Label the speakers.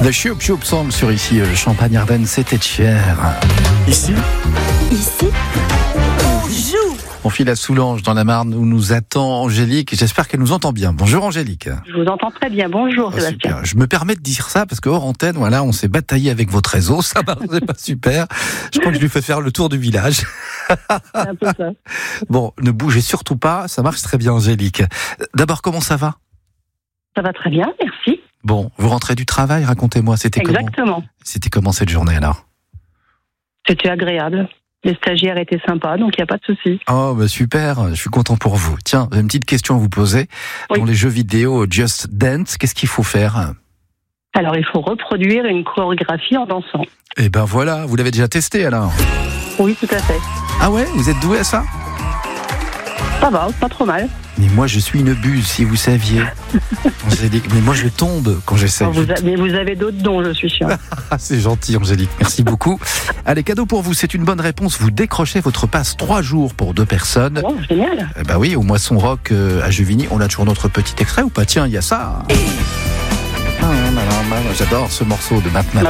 Speaker 1: The Choup Choup Song sur ici Champagne-Ardenne, c'était cher. Ici,
Speaker 2: on joue.
Speaker 1: on file à Soulanges dans la Marne où nous attend Angélique. J'espère qu'elle nous entend bien. Bonjour Angélique.
Speaker 2: Je vous entends très bien. Bonjour Sébastien.
Speaker 1: Super. Je me permets de dire ça parce que hors antenne, voilà, on s'est bataillé avec votre réseau. Ça marchait pas super. Je crois que je lui fais faire le tour du village.
Speaker 2: C'est un peu ça.
Speaker 1: Bon, ne bougez surtout pas. Ça marche très bien Angélique. D'abord, comment ça va ?
Speaker 2: Ça va très bien, merci.
Speaker 1: Bon, vous rentrez du travail, racontez-moi, c'était comment cette journée alors ?
Speaker 2: C'était agréable. Les stagiaires étaient sympas, donc il n'y a pas de souci.
Speaker 1: Oh, bah super, je suis content pour vous. Tiens, j'ai une petite question à vous poser.
Speaker 2: Oui.
Speaker 1: Dans les jeux vidéo Just Dance, qu'est-ce qu'il faut faire ?
Speaker 2: Alors, il faut reproduire une chorégraphie en dansant.
Speaker 1: Eh ben voilà, vous l'avez déjà testé alors ?
Speaker 2: Oui, tout à fait.
Speaker 1: Ah ouais, vous êtes doué à ça ?
Speaker 2: Ça va, pas trop mal.
Speaker 1: Mais moi, je suis une buse, si vous saviez. Angélique, mais moi, je tombe quand j'essaie.
Speaker 2: Mais vous avez d'autres dons, je suis sûre.
Speaker 1: Ah, c'est gentil, Angélique. Merci beaucoup. Allez, cadeau pour vous. C'est une bonne réponse. Vous décrochez votre passe 3 jours pour 2 personnes.
Speaker 2: Bon, génial.
Speaker 1: Eh ben oui, au Moisson Rock à Juvigny. On a toujours notre petit extrait ou pas ? Tiens, il y a ça. J'adore ce morceau de Matt Matt.